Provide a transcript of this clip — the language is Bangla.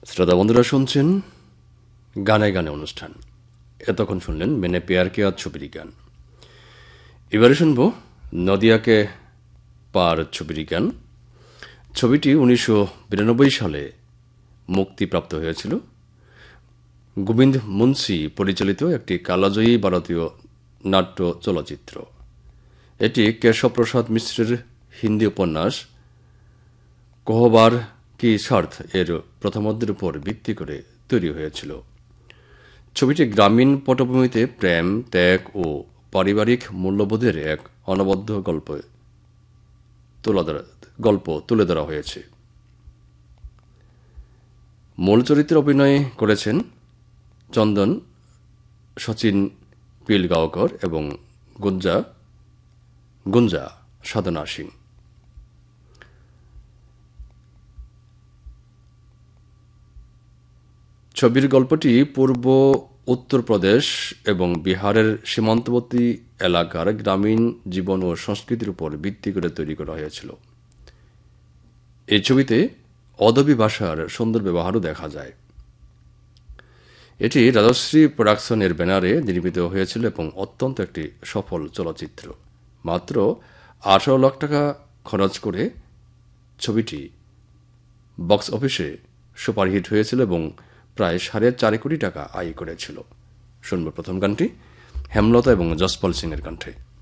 শ্রোতা বন্ধুরা শুনছেন গানে গানে অনুষ্ঠান। এতক্ষণ শুনলেন মেনে পেয়ার কে আজ ছবির গান। এবারে শুনব নদিয়াকে পার ছবির গান। ছবিটি 1992 সালে মুক্তিপ্রাপ্ত হয়েছিল। গোবিন্দ মুন্সি পরিচালিত একটি কালাজয়ী ভারতীয় নাট্য চলচ্চিত্র। এটি কেশবপ্রসাদ মিশ্রের হিন্দি উপন্যাস কোহবার কি স্বার্থ এর প্রথমার্ধের উপর ভিত্তি করে তৈরি হয়েছিল। ছবিটি গ্রামীণ পটভূমিতে প্রেম, ত্যাগ ও পারিবারিক মূল্যবোধের এক অনবদ্য গল্প তুলে ধরা হয়েছে। মূল চরিত্রে অভিনয় করেছেন চন্দন, সচিন পিলগাঁওকর এবং গুঞ্জা সাধনা সিং। ছবির গল্পটি পূর্ব উত্তরপ্রদেশ এবং বিহারের সীমান্তবর্তী এলাকার গ্রামীণ জীবন ও সংস্কৃতির উপর ভিত্তি করে তৈরি করা হয়েছিল। এই ছবিতে অদবী ভাষার সুন্দর ব্যবহারও দেখা যায়। এটি রাজশ্রী প্রোডাকশনের ব্যানারে নির্মিত হয়েছিল এবং অত্যন্ত একটি সফল চলচ্চিত্র। মাত্র 18 লাখ টাকা খরচ করে ছবিটি বক্স অফিসে সুপারহিট হয়েছিল এবং প্রায় 4.5 কোটি টাকা আয় করেছিল। শুনব প্রথম গানটি হেমলতা এবং যশপাল সিং এর কণ্ঠে।